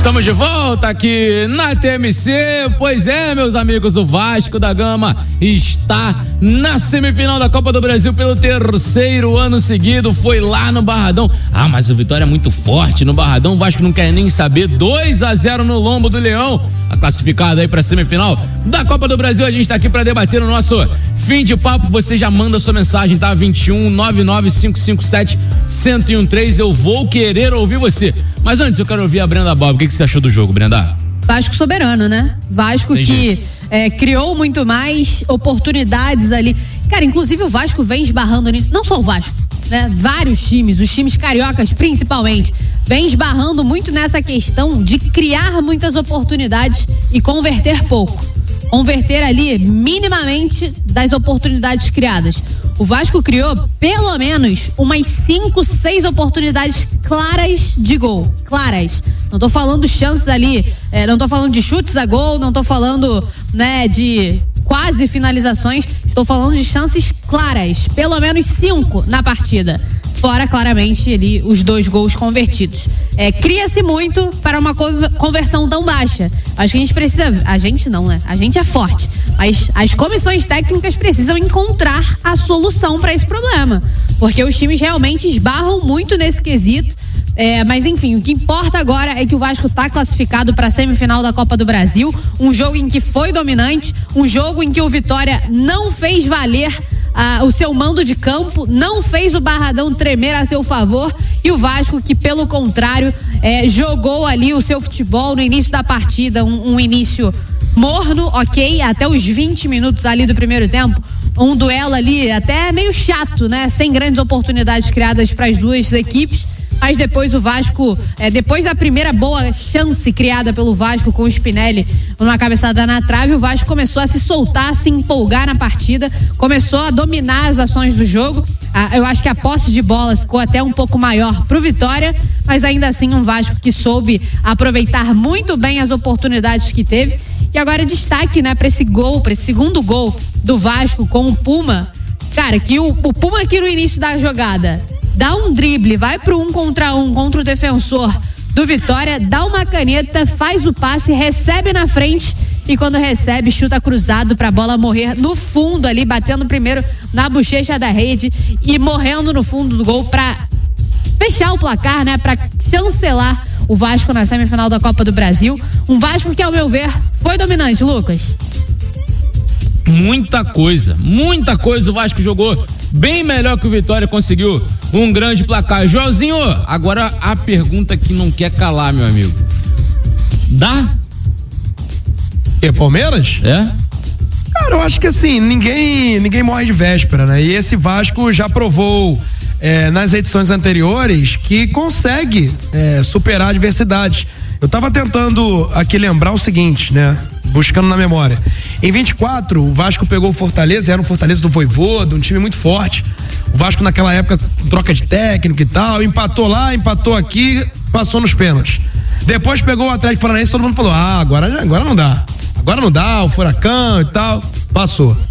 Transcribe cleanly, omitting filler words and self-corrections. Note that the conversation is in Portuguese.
Estamos de volta aqui na TMC. Pois é, meus amigos, o Vasco da Gama está na semifinal da Copa do Brasil pelo terceiro ano seguido. Foi lá no Barradão. Ah, mas o Vitória é muito forte no Barradão. O Vasco não quer nem saber. 2-0 no lombo do Leão. A classificada aí pra semifinal da Copa do Brasil. A gente tá aqui pra debater no nosso fim de papo. Você já manda sua mensagem, tá? 21-99557-1013. Eu vou querer ouvir você. Mas antes eu quero ouvir a Brenda Bob. O que você achou do jogo, Brenda? Vasco soberano, né? Vasco que criou muito mais oportunidades ali. Cara, inclusive o Vasco vem esbarrando nisso. Não só o Vasco, né? Vários times, os times cariocas principalmente, vem esbarrando muito nessa questão de criar muitas oportunidades e converter pouco. Converter ali minimamente das oportunidades criadas. O Vasco criou pelo menos umas 5, 6 oportunidades claras de gol. Claras. Não tô falando chances ali, não tô falando de chutes a gol, não tô falando, né, de quase finalizações. Estou falando de chances claras. Pelo menos 5 na partida. Fora, claramente, ali os 2 gols convertidos. Cria-se muito para uma conversão tão baixa. Acho que a gente precisa... A gente não, né? A gente é forte. Mas as comissões técnicas precisam encontrar a solução para esse problema. Porque os times realmente esbarram muito nesse quesito. Mas enfim, o que importa agora é que o Vasco está classificado para a semifinal da Copa do Brasil. Um jogo em que foi dominante. Um jogo em que o Vitória não fez valer o seu mando de campo, não fez o Barradão tremer a seu favor, e o Vasco que, pelo contrário, jogou ali o seu futebol no início da partida, um início morno, ok, até os 20 minutos ali do primeiro tempo, um duelo ali até meio chato, né, sem grandes oportunidades criadas para as duas equipes. Mas depois o Vasco, depois da primeira boa chance criada pelo Vasco com o Spinelli numa cabeçada na trave, o Vasco começou a se soltar, a se empolgar na partida, começou a dominar as ações do jogo. Eu acho que a posse de bola ficou até um pouco maior pro Vitória, mas ainda assim um Vasco que soube aproveitar muito bem as oportunidades que teve. E agora destaque, né, para esse gol, para esse segundo gol do Vasco com o Puma. Cara, que o Puma aqui no início da jogada dá um drible, vai pro 1 contra 1 contra o defensor do Vitória, dá uma caneta, faz o passe, recebe na frente e quando recebe, chuta cruzado pra bola morrer no fundo ali, batendo primeiro na bochecha da rede e morrendo no fundo do gol pra fechar o placar, né? Pra chancelar o Vasco na semifinal da Copa do Brasil. Um Vasco que, ao meu ver, foi dominante, Lucas. Muita coisa o Vasco jogou bem melhor que o Vitória, conseguiu um grande placar. Joãozinho, agora a pergunta que não quer calar, meu amigo. Dá? Palmeiras? Cara, eu acho que assim, ninguém morre de véspera, né? E esse Vasco já provou nas edições anteriores que consegue superar adversidades. Eu tava tentando aqui lembrar o seguinte, né? Buscando na memória. Em 24, o Vasco pegou o Fortaleza, era um Fortaleza do Vojvoda, um time muito forte. O Vasco naquela época, troca de técnico e tal, empatou lá, empatou aqui, passou nos pênaltis. Depois pegou o Atlético Paranaense, todo mundo falou, agora não dá. Agora não dá, o Furacão e tal, passou.